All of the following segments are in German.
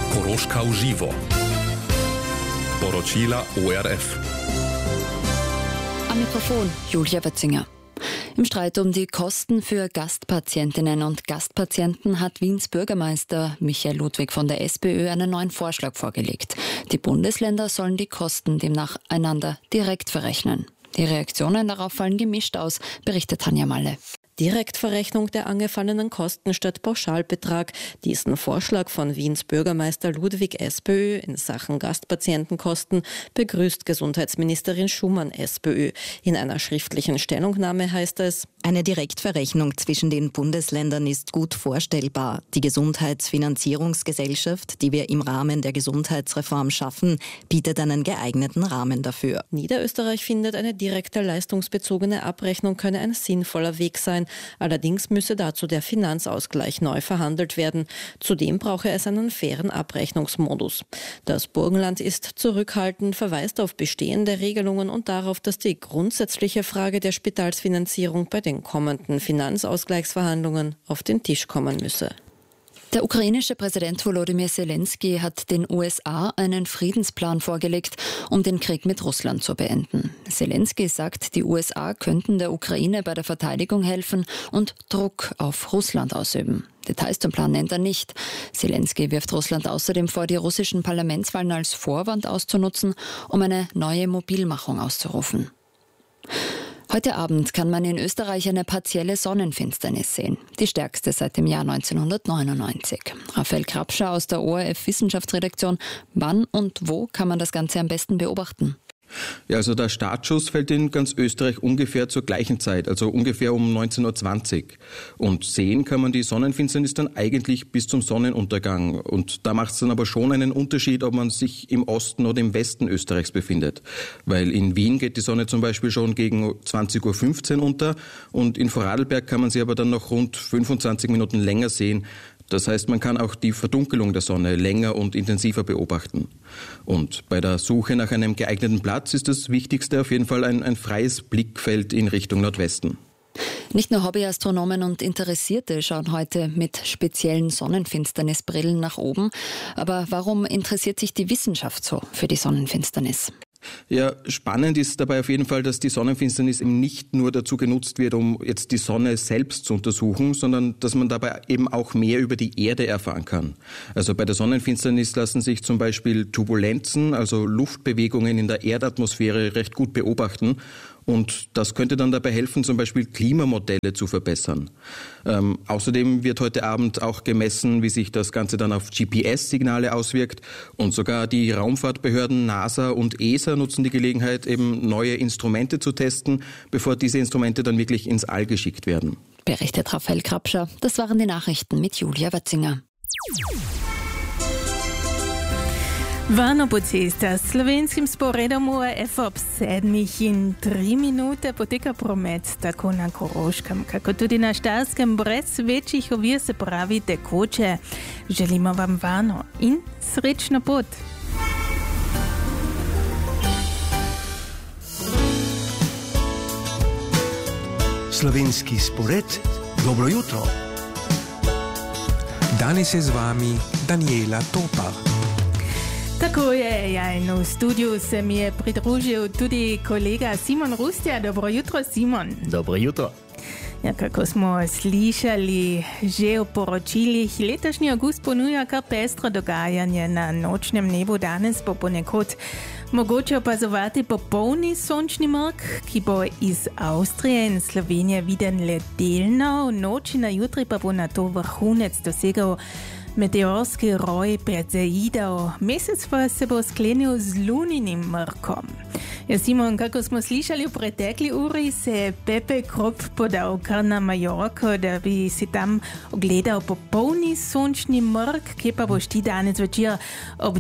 Koroška v živo. Poročila ORF. Am Mikrofon Julia Wetzinger. Im Streit um die Kosten für Gastpatientinnen und Gastpatienten hat Wiens Bürgermeister Michael Ludwig von der SPÖ einen neuen Vorschlag vorgelegt. Die Bundesländer sollen die Kosten demnach einander direkt verrechnen. Die Reaktionen darauf fallen gemischt aus, berichtet Tanja Malle. Direktverrechnung der angefallenen Kosten statt Pauschalbetrag. Diesen Vorschlag von Wiens Bürgermeister Ludwig SPÖ in Sachen Gastpatientenkosten begrüßt Gesundheitsministerin Schumann SPÖ. In einer schriftlichen Stellungnahme heißt es: Eine Direktverrechnung zwischen den Bundesländern ist gut vorstellbar. Die Gesundheitsfinanzierungsgesellschaft, die wir im Rahmen der Gesundheitsreform schaffen, bietet einen geeigneten Rahmen dafür. Niederösterreich findet, eine direkte leistungsbezogene Abrechnung könne ein sinnvoller Weg sein. Allerdings müsse dazu der Finanzausgleich neu verhandelt werden. Zudem brauche es einen fairen Abrechnungsmodus. Das Burgenland ist zurückhaltend, verweist auf bestehende Regelungen und darauf, dass die grundsätzliche Frage der Spitalsfinanzierung bei den kommenden Finanzausgleichsverhandlungen auf den Tisch kommen müsse. Der ukrainische Präsident Volodymyr Zelensky hat den USA einen Friedensplan vorgelegt, um den Krieg mit Russland zu beenden. Zelensky sagt, die USA könnten der Ukraine bei der Verteidigung helfen und Druck auf Russland ausüben. Details zum Plan nennt er nicht. Zelensky wirft Russland außerdem vor, die russischen Parlamentswahlen als Vorwand auszunutzen, um eine neue Mobilmachung auszurufen. Heute Abend kann man in Österreich eine partielle Sonnenfinsternis sehen. Die stärkste seit dem Jahr 1999. Raphael Krapscher aus der ORF Wissenschaftsredaktion. Wann und wo kann man das Ganze am besten beobachten? Ja, also der Startschuss fällt in ganz Österreich ungefähr zur gleichen Zeit, also ungefähr um 19.20 Uhr. Und sehen kann man die Sonnenfinsternis dann eigentlich bis zum Sonnenuntergang. Und da macht es dann aber schon einen Unterschied, ob man sich im Osten oder im Westen Österreichs befindet. Weil in Wien geht die Sonne zum Beispiel schon gegen 20.15 Uhr unter und in Vorarlberg kann man sie aber dann noch rund 25 Minuten länger sehen. Das heißt, man kann auch die Verdunkelung der Sonne länger und intensiver beobachten. Und bei der Suche nach einem geeigneten Platz ist das Wichtigste auf jeden Fall ein freies Blickfeld in Richtung Nordwesten. Nicht nur Hobbyastronomen und Interessierte schauen heute mit speziellen Sonnenfinsternisbrillen nach oben. Aber warum interessiert sich die Wissenschaft so für die Sonnenfinsternis? Ja, spannend ist dabei auf jeden Fall, dass die Sonnenfinsternis eben nicht nur dazu genutzt wird, um jetzt die Sonne selbst zu untersuchen, sondern dass man dabei eben auch mehr über die Erde erfahren kann. Also bei der Sonnenfinsternis lassen sich zum Beispiel Turbulenzen, also Luftbewegungen in der Erdatmosphäre recht gut beobachten. Und das könnte dann dabei helfen, zum Beispiel Klimamodelle zu verbessern. Außerdem wird heute Abend auch gemessen, wie sich das Ganze dann auf GPS-Signale auswirkt. Und sogar die Raumfahrtbehörden NASA und ESA nutzen die Gelegenheit, eben neue Instrumente zu testen, bevor diese Instrumente dann wirklich ins All geschickt werden. Berichtet Raphael Krapscher. Das waren die Nachrichten mit Julia Wetzinger. Vano Bucista, slovenskim sporedom ORF ob 7 in 3 minute poteka promet tako na Koroškem, kako tudi na Štajerskem brez večjih ovir, se pravi tekoče. Želimo vam varno in srečno pot. Slovenski spored, dobro jutro. Danes je z vami Daniela Topar. Tako je, ja, in v studiu se mi je pridružil tudi kolega Simon Rustja. Dobro jutro, Simon. Dobro jutro. Ja, kako smo slišali že v poročilih, letošnji avgust ponuja kar pestro dogajanje na nočnem nebu. Danes bo ponekod mogoče opazovati popolni sončni mrk, ki bo iz Avstrije in Slovenije viden le delno. V noči na jutri pa bo na to vrhunec dosegal meteorski roj Perseidov. Mesec pa se bo sklenil z luninim mrkom. Ja, Simon, kako smo slišali v pretekli uri, se je Pepe Krop podal kar na Majorko, da bi si tam ogledal popolni sončni mrk. Kje pa boš ti danes večer ob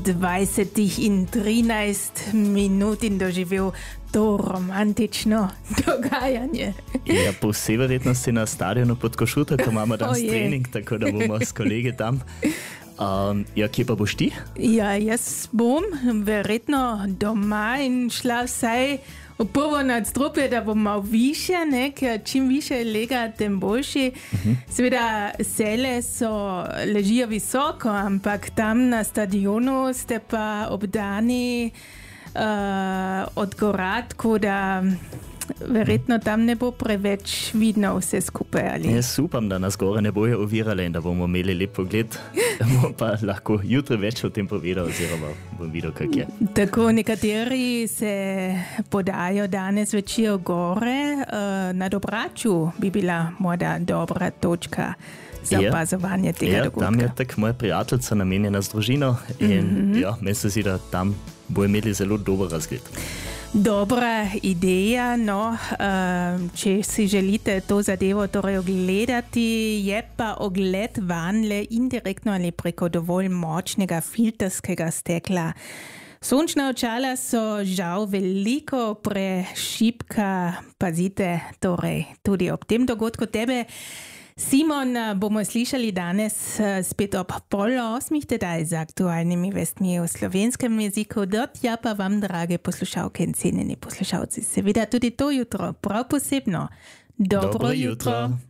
20:13 in doživel to romantično dogajanje? Ja, po vsej verjetnosti na stadionu pod Košuta, ko imamo danes trening, tako da bomo s kolegi tam. Ja, kje pa boš ti? Ja, jaz bom verjetno doma in šla vsaj Prvo nadstropje, da bo malo više, ne, ker čim više je lega, tem boljši. Seveda sele so ležijo visoko, ampak tam na stadionu ste pa obdani od gora, tako da verjetno tam ne bo preveč vidno vse skupaj. Ali? Jaz upam, da nas gore ne bojo ovirale in da bomo imeli lep pogled. Bom pa lahko jutri več o tem povedal, oziroma bom videl, kak je. Tako nekateri se podajo danes večer gore. Na Dobraču bi bila morda dobra točka za opazovanje tega dogodka. Tam je tak moja prijateljica namenjena z družino in meni se zdi, da tam bo imeli zelo dober razgled. Dobra ideja, no, če si želite to zadevo torej ogledati, je pa ogled vanle indirektno ali preko dovolj močnega filtrskega stekla. Sončna očala so žal veliko prešibka, pazite torej tudi ob tem dogodku. Tebe, Simon, bomo slišali danes spet ob 7:30 tedaj z aktualnimi vestmi v slovenskem jeziku. Ja pa vam, drage poslušalke in cenjeni poslušalci, seveda tudi to jutro prav posebno. Dobro jutro.